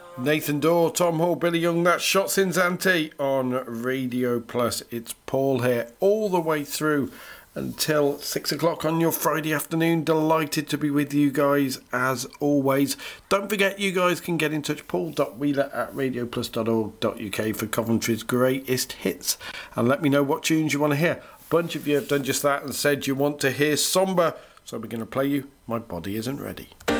Nathan Dorr, Tom Hall, Billy Young, that's Shots in Zante on Radio Plus. It's Paul here all the way through until 6 o'clock on your Friday afternoon. Delighted to be with you guys as always. Don't forget you guys can get in touch, paul.wheeler@radioplus.org.uk for Coventry's greatest hits, and let me know what tunes you want to hear. A bunch of you have done just that and said you want to hear Somber, so we're going to play you My Body Isn't Ready.